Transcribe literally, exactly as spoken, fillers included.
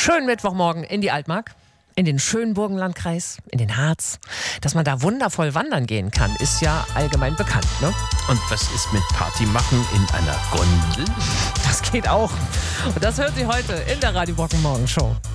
Schönen Mittwochmorgen in die Altmark, in den schönen Burgenlandkreis, in den Harz. Dass man da wundervoll wandern gehen kann, ist ja allgemein bekannt, ne? Und was ist mit Party machen in einer Gondel? Das geht auch. Und das hört Sie heute in der Radio Brocken Morgen Show.